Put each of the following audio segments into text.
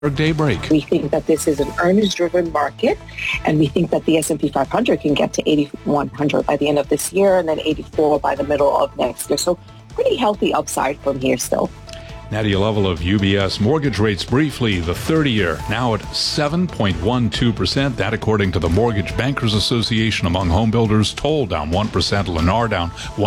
Daybreak. We think that this is an earnings-driven market, and we think that the S&P 500 can get to 8,100 by the end of this year and then 84 by the middle of next year. So pretty healthy upside from here still. Nadia Lovell of UBS. Mortgage rates briefly, the 30-year now at 7.12%. That according to the Mortgage Bankers Association among home builders. Toll down 1%, Lennar down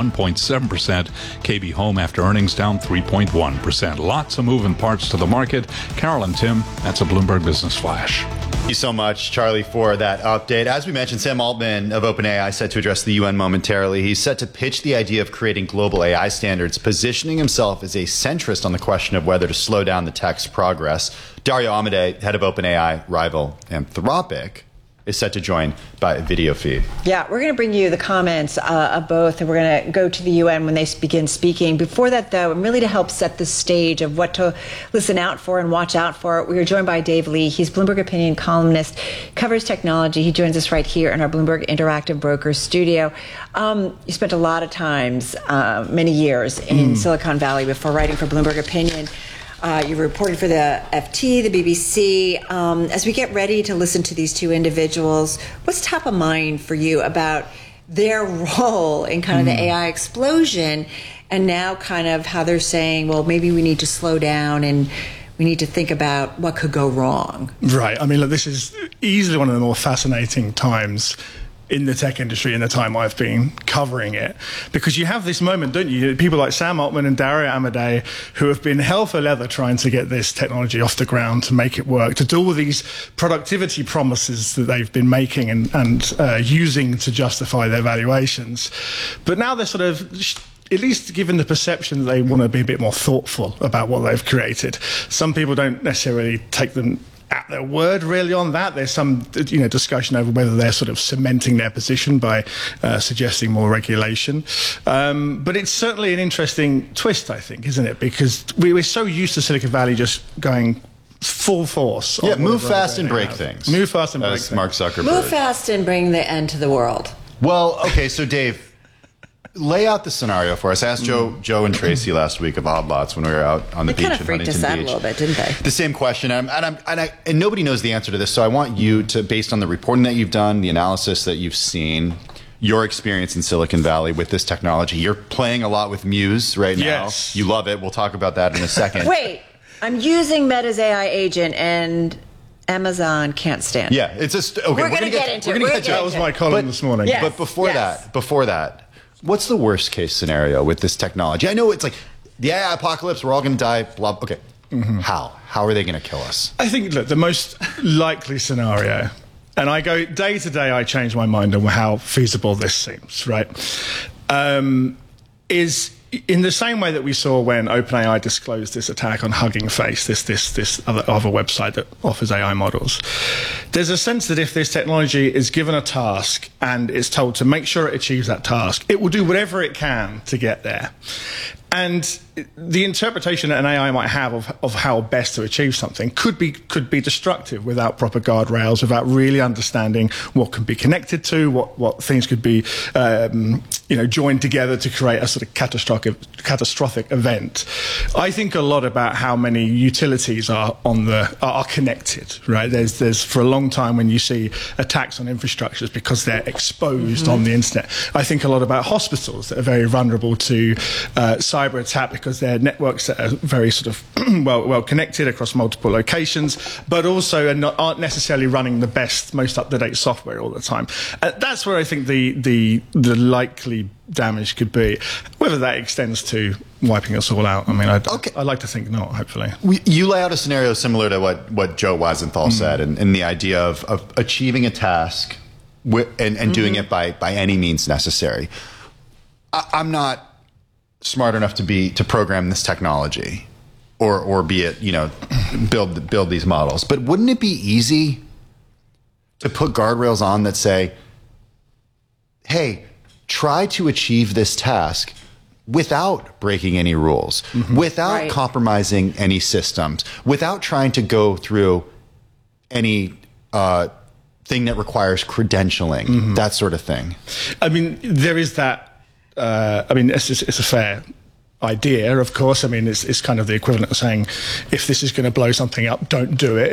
1.7%, KB Home after earnings down 3.1%. Lots of moving parts to the market. Carol and Tim, that's a Bloomberg Business Flash. Thank you so much, Charlie, for that update. As we mentioned, Sam Altman of OpenAI set to address the UN momentarily. He's set to pitch the idea of creating global AI standards, positioning himself as a centrist on the question of whether to slow down the tech's progress. Dario Amodei, head of OpenAI rival Anthropic, is set to join by a video feed. Yeah, we're going to bring you the comments of both, and we're going to go to the UN when they begin speaking. Before that, though, and really to help set the stage of what to listen out for and watch out for, we are joined by Dave Lee. He's Bloomberg Opinion columnist, covers technology. He joins us right here in our Bloomberg Interactive Brokers studio. You spent a lot of times, many years in Silicon Valley before writing for Bloomberg Opinion. You reported for the FT, the BBC. As we get ready to listen to these two individuals, what's top of mind for you about their role in kind of the AI explosion, and now kind of how they're saying, well, maybe we need to slow down and we need to think about what could go wrong? Right. I mean, look, this is easily one of the more fascinating times in the tech industry in the time I've been covering it, because you have this moment, don't you? People like Sam Altman and Dario Amodei, who have been hell for leather trying to get this technology off the ground, to make it work, to do all these productivity promises that they've been making and using to justify their valuations. But now they're sort of at least given the perception that they want to be a bit more thoughtful about what they've created. Some people don't necessarily take them at their word really on that. There's some discussion over whether they're sort of cementing their position by suggesting more regulation. But it's certainly an interesting twist, I think, isn't it? Because we're so used to Silicon Valley just going full force. Yeah, move fast and break things. Move fast and break things. Mark Zuckerberg. Move fast and bring the end to the world. Well, okay, so Dave, lay out the scenario for us. I asked Joe and Tracy last week of Oddlots when we were out on the beach in Huntington Beach. They kind of freaked us out a little bit, didn't they? The same question, and nobody knows the answer to this. So I want you to, based on the reporting that you've done, the analysis that you've seen, your experience in Silicon Valley with this technology. You're playing a lot with Muse right now. Yes. You love it. We'll talk about that in a second. Wait, I'm using Meta's AI agent and Amazon can't stand it. Yeah, it's just okay. We're going to get into it. That was my column this morning. Yes. But before that. What's the worst case scenario with this technology? I know it's like the AI apocalypse, we're all going to die, blah. Okay. How? How are they going to kill us? I think, look, the most likely scenario, and I go day to day, I change my mind on how feasible this seems, right? Is in the same way that we saw when OpenAI disclosed this attack on Hugging Face, this other website that offers AI models. There's a sense that if this technology is given a task and is told to make sure it achieves that task, it will do whatever it can to get there. And the interpretation that an AI might have of how best to achieve something could be destructive without proper guardrails, without really understanding what can be connected to, what things could be joined together to create a sort of catastrophic event. I think a lot about how many utilities are connected. Right? There's for a long time when you see attacks on infrastructures because they're exposed on the internet. I think a lot about hospitals that are very vulnerable to cyber attack because their networks are very sort of well connected across multiple locations, but also aren't necessarily running the best, most up-to-date software all the time. That's where I think the likely damage could be. Whether that extends to wiping us all out, I mean, I'd like to think not, hopefully. You lay out a scenario similar to what Joe Weisenthal said, and the idea of achieving a task and doing it by any means necessary. I'm not smart enough to program this technology or be it, build these models. But wouldn't it be easy to put guardrails on that say, hey, try to achieve this task without breaking any rules, without compromising any systems, without trying to go through any thing that requires credentialing, that sort of thing? I mean, there is that. It's a fair idea, of course. I mean, it's kind of the equivalent of saying, if this is going to blow something up, don't do it.